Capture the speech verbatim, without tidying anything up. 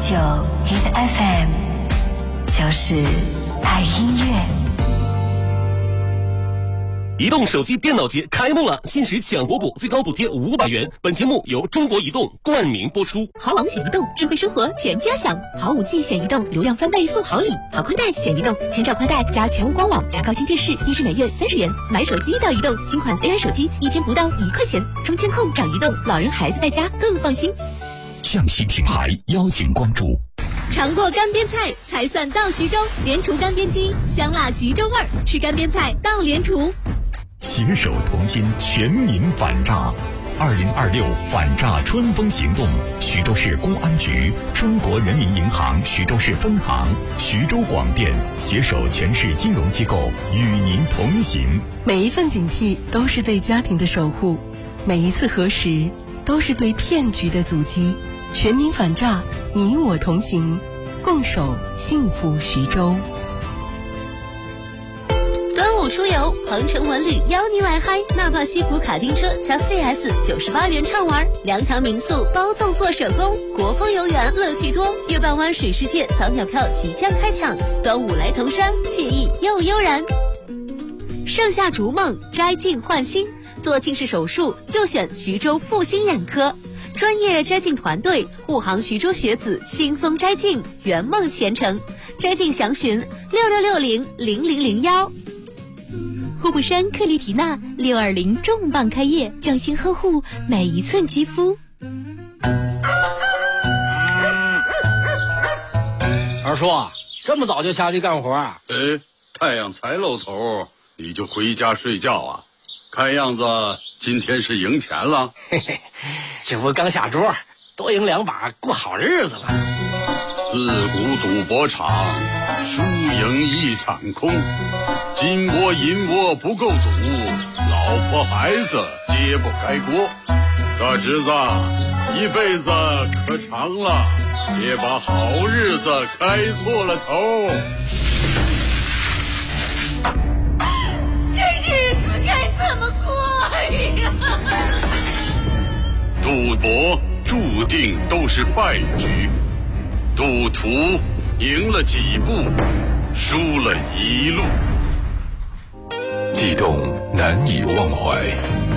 九 Hit F M， 就是爱音乐。 移动手机电脑节开幕了，限时抢国补，最高补贴五百元。本节目由中国移动冠名播出。 好网选移动，智慧生活全家享。好五 G 选移动，流量翻倍送好礼。好宽带选移动，千兆宽带加全屋官网加高清电视，一支每月三十元。买手机到移动，新款 A I 手机一天不到一块钱。中监控找移动，老人孩子在家更放心。 向西品牌邀请关注。 尝过干煸菜才算到徐州，莲厨干煸鸡，香辣徐州味儿，吃干煸菜到莲厨。 携手同心，全民反诈。二零二六反诈春风行动，徐州市公安局、中国人民银行徐州市分行、徐州广电携手全市金融机构与您同行。 每一份警惕都是对家庭的守护，每一次核实都是对骗局的阻击。全民反诈，你我同行，共守幸福徐州。 端午出游，鹏程文旅邀您来嗨！纳帕西湖卡丁车加 C S 九十八元畅玩，粮堂民宿包粽做手工，国风游园乐趣多。月半湾水世界早鸟票即将开抢，端午来桐山，惬意又悠然。盛夏逐梦，摘镜焕新，做近视手术就选徐州复兴眼科。专业摘镜团队护航徐州学子轻松摘镜，圆梦前程。摘镜详询六六六零零零零幺。户部山克丽缇娜六二零重磅开业，匠心呵护每一寸肌肤。 二叔，这么早就下去干活啊？ 哎，太阳才露头，你就回家睡觉啊？看样子今天是赢钱了。 嘿嘿，这不刚下桌，多赢两把，过好日子了。 自古赌博场，输赢一场空。金窝银窝不够赌，老婆孩子揭不开锅。大侄子，一辈子可长了，别把好日子开错了头。 这日子该怎么过呀？ 赌博注定都是败局，赌徒赢了几步，输了一路。 悸动难以忘怀，